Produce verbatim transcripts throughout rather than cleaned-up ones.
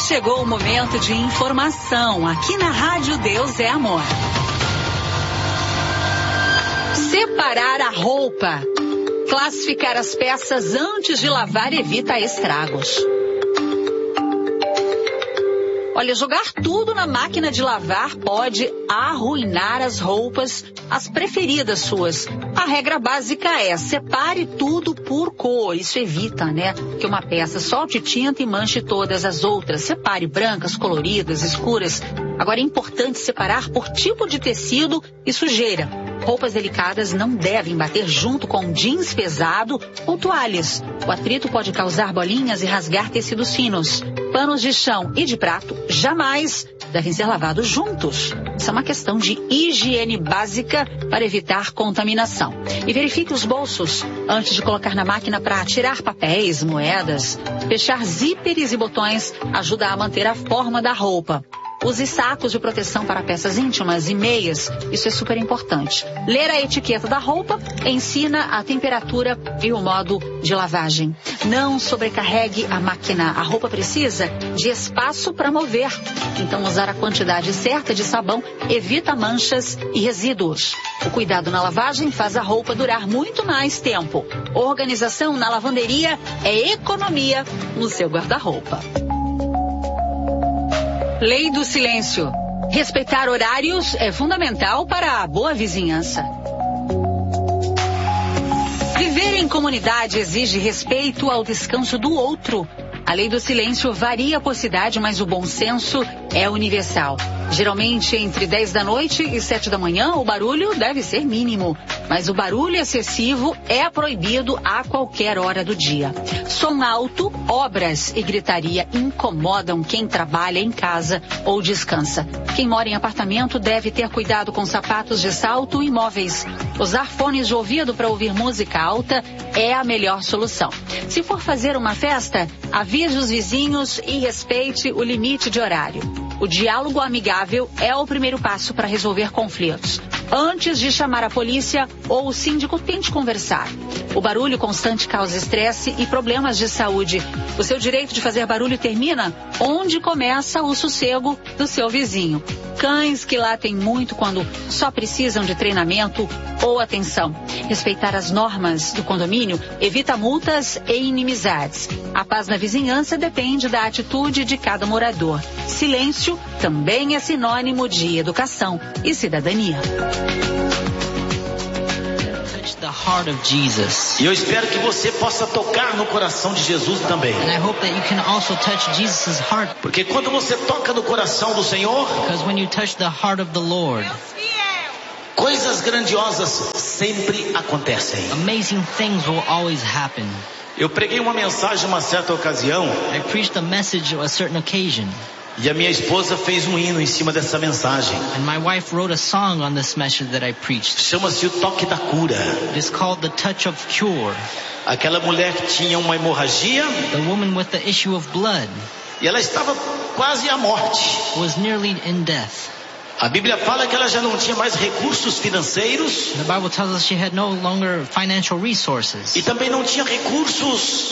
chegou o momento de informação aqui na Rádio Deus é Amor. Separar a roupa. Classificar as peças antes de lavar evita estragos. Olha, jogar tudo na máquina de lavar pode arruinar as roupas, as preferidas suas. A regra básica é separe tudo por cor. Isso evita, né, que uma peça solte tinta e manche todas as outras. Separe brancas, coloridas, escuras. Agora é importante separar por tipo de tecido e sujeira. Roupas delicadas não devem bater junto com jeans pesado ou toalhas. O atrito pode causar bolinhas e rasgar tecidos finos. Panos de chão e de prato jamais devem ser lavados juntos. Isso é uma questão de higiene básica para evitar contaminação. E verifique os bolsos antes de colocar na máquina para tirar papéis, moedas. Fechar zíperes e botões ajuda a manter a forma da roupa. Use sacos de proteção para peças íntimas e meias. Isso é super importante. Ler a etiqueta da roupa ensina a temperatura e o modo de lavagem. Não sobrecarregue a máquina. A roupa precisa de espaço para mover. Então, usar a quantidade certa de sabão evita manchas e resíduos. O cuidado na lavagem faz a roupa durar muito mais tempo. Organização na lavanderia é economia no seu guarda-roupa. Lei do silêncio. Respeitar horários é fundamental para a boa vizinhança. Viver em comunidade exige respeito ao descanso do outro. A lei do silêncio varia por cidade, mas o bom senso é universal. Geralmente, entre dez da noite e sete da manhã, o barulho deve ser mínimo. Mas o barulho excessivo é proibido a qualquer hora do dia. Som alto, obras e gritaria incomodam quem trabalha em casa ou descansa. Quem mora em apartamento deve ter cuidado com sapatos de salto e móveis. Usar fones de ouvido para ouvir música alta é a melhor solução. Se for fazer uma festa, avise os vizinhos e respeite o limite de horário. O diálogo amigável é o primeiro passo para resolver conflitos. Antes de chamar a polícia ou o síndico, tente conversar. O barulho constante causa estresse e problemas de saúde. O seu direito de fazer barulho termina onde começa o sossego do seu vizinho. Cães que latem muito quando só precisam de treinamento ou atenção. Respeitar as normas do condomínio evita multas e inimizades. A paz na vizinhança depende da atitude de cada morador. Silêncio também é sinônimo de educação e cidadania. The heart of Jesus. E eu espero que você possa tocar no coração de Jesus também. And I hope that you can also touch Jesus's heart. Porque quando você toca no coração do Senhor, because when you touch the heart of the Lord, coisas grandiosas sempre acontecem. Amazing things will always happen. Eu preguei uma mensagem uma certa ocasião. I preached a message on a certain occasion. E a minha esposa fez um hino em cima dessa mensagem. And my wife wrote a song on this message that I preached. Chama-se o toque da cura. It is called the touch of cure. Aquela mulher que tinha uma hemorragia. The woman with the issue of blood. E ela estava quase à morte. Was nearly in death. A Bíblia fala que ela já não tinha mais recursos financeiros. The Bible tells us she had no longer financial resources. E também não tinha recursos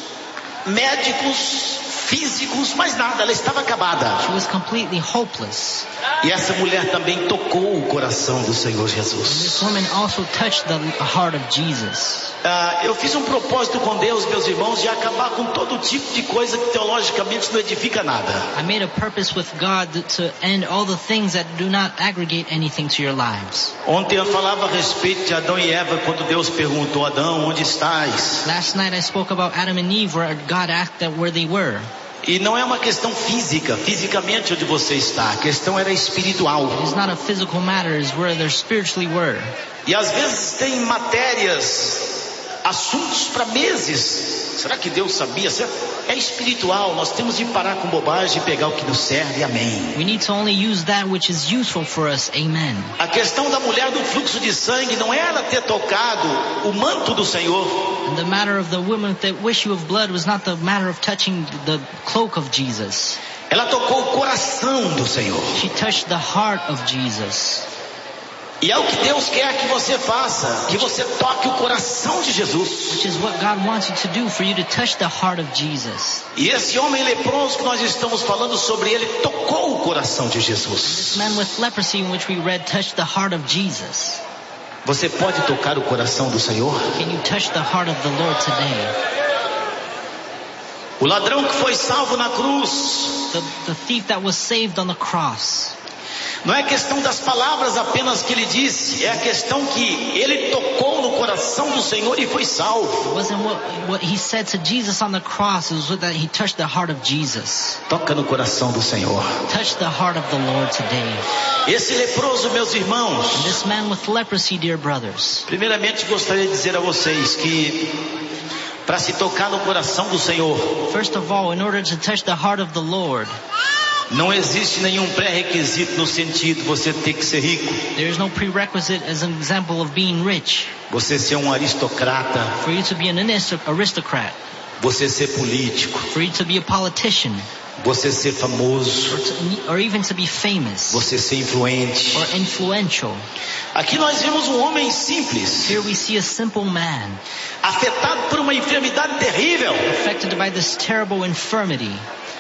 médicos, físicos, mais nada, ela estava acabada. She was completely hopeless. E essa mulher também tocou o coração do Senhor Jesus. And this woman also touched the heart of Jesus. Uh, eu fiz um propósito com Deus, meus irmãos, de acabar com todo tipo de coisa que teologicamente não edifica nada. I made a purpose with God to end all the things that do not aggregate anything to your lives. Ontem eu falava a respeito de Adão e Eva quando Deus perguntou: Adão, onde estás? Last night I spoke about Adam and Eve, where God asked them where they were. E não é uma questão física, fisicamente onde você está. A questão era espiritual. It's not a physical matter, it's where they spiritually were. E às vezes tem matérias, assuntos para meses. Será que Deus sabia? É espiritual. Nós temos de parar com bobagem e pegar o que nos serve. Amém. We need to only use that which is useful for us. Amen. A questão da mulher do fluxo de sangue não é ela ter tocado o manto do Senhor. And the matter of the woman with the issue of blood was not the matter of touching the cloak of Jesus. Ela tocou o coração do Senhor. She touched the heart of Jesus. E é o que Deus quer que você faça, que você toque o coração de Jesus. Which is what God wants you to do, for you to touch the heart of Jesus. E esse homem leproso que nós estamos falando sobre ele tocou o coração de This Jesus. man with leprosy in which we read touched the heart of Jesus. Você pode tocar o coração do Senhor? Can you touch the heart of the Lord today? O ladrão que foi salvo na cruz. The, the thief that was saved on the cross. Não é questão das palavras apenas que ele disse, é a questão que ele tocou no coração do Senhor e foi salvo. It wasn't what, what he said to Jesus on the cross, it was that he touched the heart of Jesus. Toca no coração do Senhor. Touch the heart of the Lord today. Esse leproso, meus irmãos, And this man with leprosy, dear brothers, primeiramente gostaria de dizer a vocês que para se tocar no coração do Senhor, first of all, in order to touch the heart of the Lord, não existe nenhum pré-requisito no sentido você ter que ser rico, there is no prerequisite as an example of being rich, você ser um aristocrata, for you to be an aristocrat, você ser político, for you to be a politician, você ser famoso, or, to, or even to be famous, você ser influente. or influential. Aqui nós vemos um homem simples, Here we see a simple man, afetado por uma enfermidade terrível. affected by this terrible infirmity.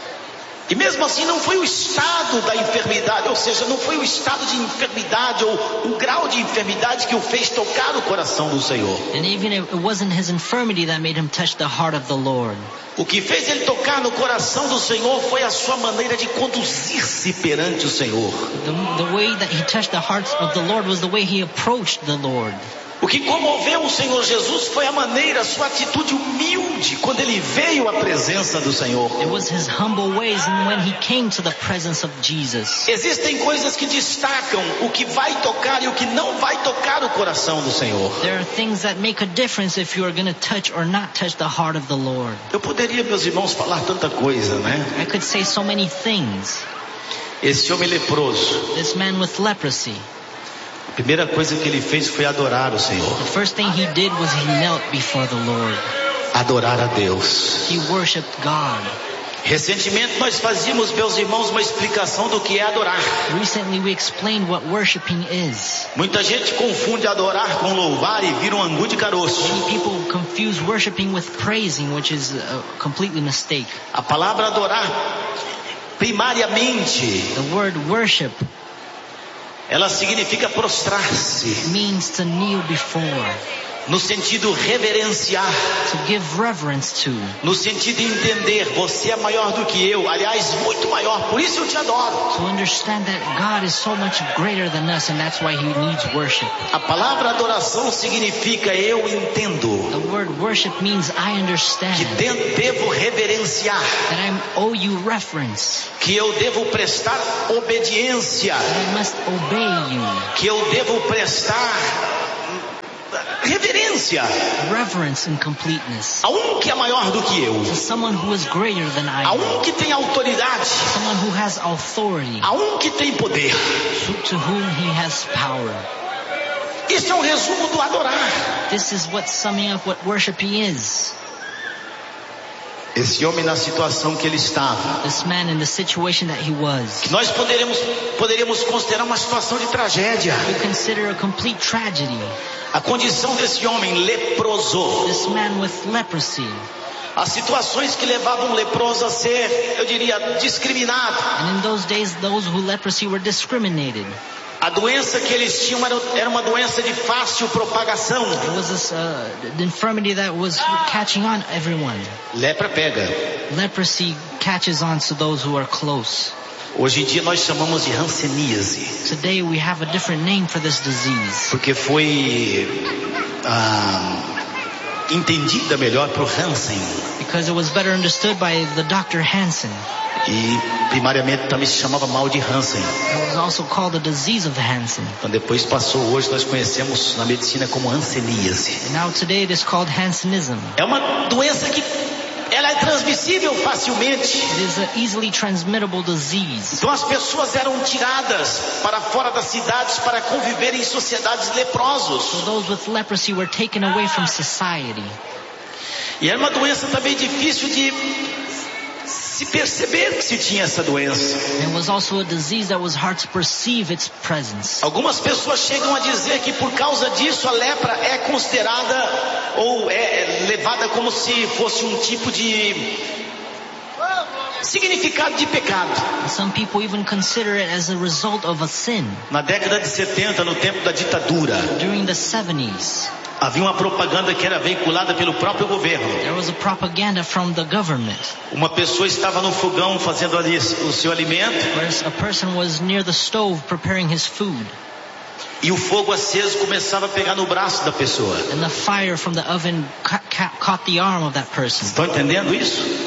E mesmo assim não foi o estado da enfermidade, ou seja, não foi o estado de enfermidade ou o grau de enfermidade que o fez tocar o coração do Senhor. And even it wasn't his infirmity that made him touch the heart of the Lord. O que fez ele tocar no coração do Senhor foi a sua maneira de conduzir-se perante o Senhor. The, the way that he touched the heart of the Lord was the way he approached the Lord. O que comoveu o Senhor Jesus foi a maneira, a sua atitude humilde quando ele veio à presença do Senhor. It was his humble ways and when he came to the presence of Jesus. Existem coisas que destacam o que vai tocar e o que não vai tocar o coração do Senhor. There are things that make a difference if you are going to touch or not touch the heart of the Lord. Eu poderia, meus irmãos, falar tanta coisa, né? I could say so many things. Esse homem leproso, This man with leprosy, a primeira coisa que ele fez foi adorar o Senhor. the first thing he did was he knelt before the Lord. Adorar a Deus. He worshiped God. Recentemente nós fazíamos, meus irmãos, uma explicação do que é adorar. Recently we explained what worshiping is. Muita gente confunde adorar com louvar e vira um angu de caroço. Many people confuse worshiping with praising, which is a completely mistake. A palavra adorar, primariamente, The word worship ela significa prostrar-se, means to kneel before, no sentido reverenciar, to give reverence to, no sentido de entender, você é maior do que eu, aliás, muito maior, por isso eu te adoro. to understand that God is so much greater than us and that's why he needs worship. A palavra adoração significa eu entendo, The word worship means I que understand de- devo reverenciar, that I owe you reverence, que eu devo prestar obediência, that I must obey you, que eu devo prestar reverência reverence and completeness a um que é maior do que eu, to someone who is greater than I a am, um que tem autoridade, someone who has authority, a um que tem poder. to, to whom he has power. Isso é um resumo do adorar. This is what summing up what worshiping is. Esse homem na situação que ele estava, This man in the situation that he was, que nós poderíamos, poderíamos considerar uma situação de tragédia. you consider a complete tragedy. A condição desse homem leproso, This man with leprosy, as situações que levavam o leproso a ser, eu diria, discriminado. and in those days those who leprosy were discriminated. A doença que eles tinham era, era uma doença de fácil propagação. It was this uh, the infirmity that was catching on everyone. Lepra pega. Leprosy catches on to those who are close. Hoje em dia nós chamamos de hanseníase, Today we have a different name for this disease porque foi ah, entendida melhor por Hansen. because it was better understood by the Doctor Hansen. E primariamente também se chamava mal de Hansen. It was also called the disease of Hansen. Então depois passou, hoje nós conhecemos na medicina como hanseníase. And now today it is called Hansenism. É uma doença que ela é transmissível facilmente. It is an easily transmittable disease. Então as pessoas eram tiradas para fora das cidades para conviver em sociedades So leprosos. those with leprosy were taken away from society. E era uma doença também difícil de se perceber que se tinha essa doença. It was also a disease that was hard to perceive its presence. Algumas pessoas chegam a dizer que por causa disso a lepra é considerada ou é levada como se fosse um tipo de significado de pecado. Some people even consider it as a result of a sin. Na década de setenta, no tempo da ditadura, During the seventies, havia uma propaganda que era veiculada pelo próprio governo. there was a propaganda from the government Uma pessoa estava no fogão fazendo ali o seu alimento where a person was near the stove preparing his food, e o fogo aceso começava a pegar no braço da pessoa. and the fire from the oven ca- ca- caught the arm of that person. Estão entendendo isso?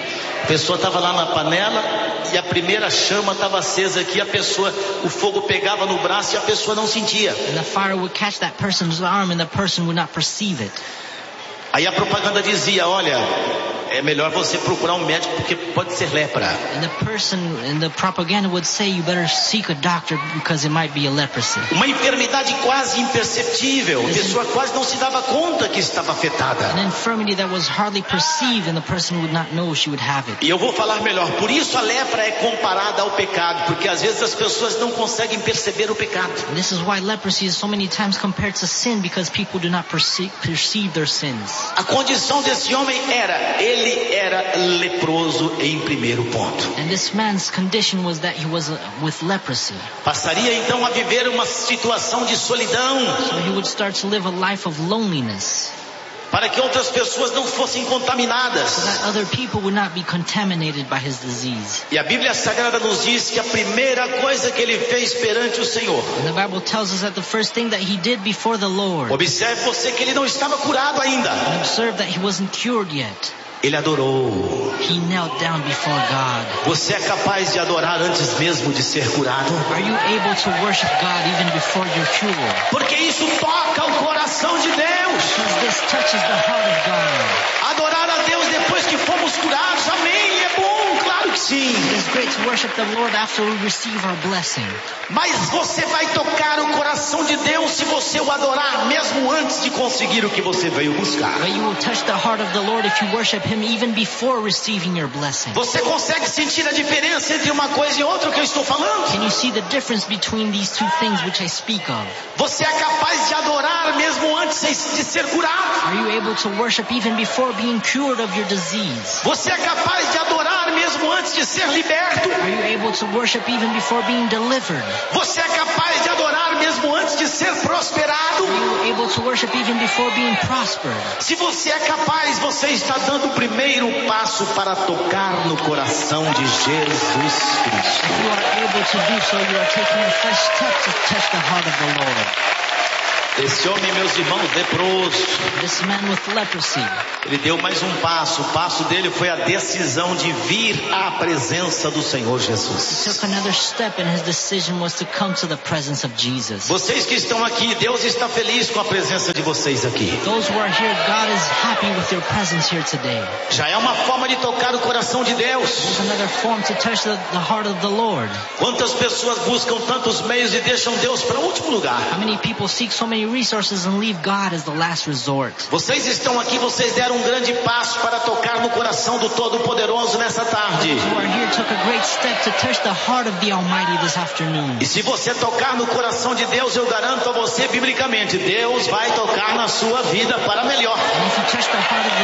A pessoa estava lá na panela e a primeira chama estava acesa aqui, a pessoa, o fogo pegava no braço e a pessoa não sentia. And the fire would catch that person's arm and the person would not perceive it. Aí a propaganda dizia, olha, é melhor você procurar um médico porque pode ser lepra. And the person in the propaganda would say you better seek a doctor because it might be a leprosy. Uma enfermidade quase imperceptível, a pessoa quase não se dava conta que estava afetada. An infirmity that was hardly perceived and the person would not know she would have it. E eu vou falar melhor, por isso a lepra é comparada ao pecado, porque às vezes as pessoas não conseguem perceber o pecado. And this is why leprosy is so many times compared to sin, because people do not perceive, perceive their sins. A condição desse homem era, ele era leproso em primeiro ponto. And this man's condition was that he was uh, with leprosy. Passaria então a viver uma situação de solidão, So he would start to live a life of loneliness, para que outras pessoas não fossem contaminadas. so that other people would not be contaminated by his disease. E a Bíblia Sagrada nos diz que a primeira coisa que ele fez perante o Senhor, And the Bible tells us that the first thing that he did before the Lord, observe você que ele não estava curado ainda, and observe that he wasn't cured yet. ele adorou. He knelt down before God. Você é capaz de adorar antes mesmo de ser curado? Are you able to worship God even before you're cured? Porque isso toca o coração de Deus. Because this touches the heart of God. Adorar a Deus depois que fomos curados, amém, é bom, claro que sim. It is great to worship the Lord after we receive our blessing. Mas você vai tocar o coração de Deus se você o adorar mesmo antes de conseguir o que você veio buscar. But you will touch the heart of the Lord if you worship Him even before receiving your blessing. Você consegue sentir a diferença entre uma coisa e outra que eu estou falando? Can you see the difference between these two things which I speak of? Você é capaz de adorar mesmo antes de ser curado? Are you able to worship even before being cured of your disease? Você é capaz de adorar mesmo antes de ser liberto? Are you able to worship even before being delivered? Você é capaz de adorar mesmo antes de ser prosperado? Are you able to worship even before being prospered? Se você é capaz, você está dando o primeiro passo para tocar no coração de Jesus Cristo. If you are able to do so, you are taking the first step to touch the heart of the Lord. Esse homem, meus irmãos, leproso, This man with leprosy, ele deu mais um passo. O passo dele foi a decisão de vir à presença do Senhor Jesus. took another step, and his decision was to come to the presence of Jesus. Vocês que estão aqui, Deus está feliz com a presença de vocês aqui. Those who are here, God is happy with your presence here today. Já é uma forma de tocar o coração de Deus. There's another form to touch the, the heart of the Lord. Quantas pessoas buscam tantos meios e deixam Deus para o último lugar? How many people seek so many resources and leave God as the last resort? Vocês estão aqui, vocês deram um grande passo para tocar no coração do Todo-Poderoso nessa tarde. Those who are here took a great step to touch the heart of the Almighty this afternoon. E se você tocar no coração de Deus, eu garanto a você biblicamente, Deus vai tocar na sua vida para melhor. And if you touch the heart of the